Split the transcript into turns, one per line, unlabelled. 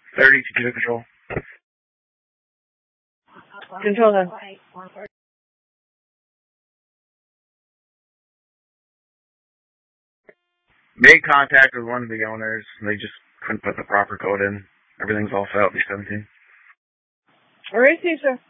30 to control.
Control them.
Made contact with one of the owners. They just couldn't put the proper code in. Everything's all set out, B-17.
All right, sir.